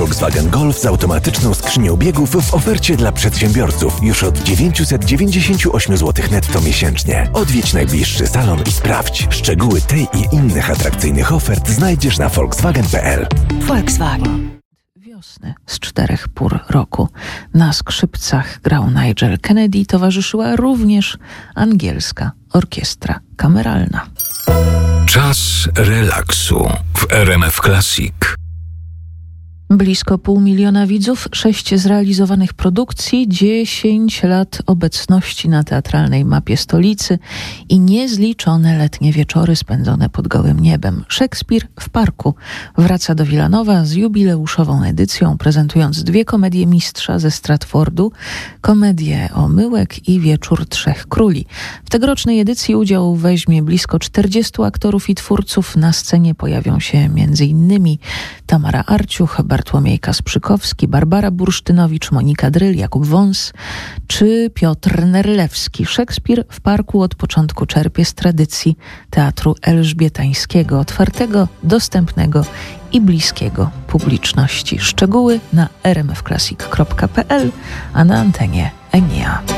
Volkswagen Golf z automatyczną skrzynią biegów w ofercie dla przedsiębiorców już od 998 zł netto miesięcznie. Odwiedź najbliższy salon i sprawdź. Szczegóły tej i innych atrakcyjnych ofert znajdziesz na volkswagen.pl. Volkswagen. Wiosny z 4 pór roku. Na skrzypcach grał Nigel Kennedy, towarzyszyła również angielska orkiestra kameralna. Czas relaksu w RMF Classic. Blisko 500 000 widzów, 6 zrealizowanych produkcji, 10 lat obecności na teatralnej mapie stolicy i niezliczone letnie wieczory spędzone pod gołym niebem. Szekspir w parku wraca do Wilanowa z jubileuszową edycją, prezentując 2 komedie mistrza ze Stratfordu, komedię Omyłek i Wieczór Trzech Króli. W tegorocznej edycji udział weźmie blisko 40 aktorów i twórców. Na scenie pojawią się m.in. Tamara Arciuch, Bartłomiej Kasprzykowski, Barbara Bursztynowicz, Monika Dryl, Jakub Wąs czy Piotr Nerlewski. Szekspir w parku od początku czerpie z tradycji teatru elżbietańskiego, otwartego, dostępnego i bliskiego publiczności. Szczegóły na rmfclassic.pl, a na antenie EMIA.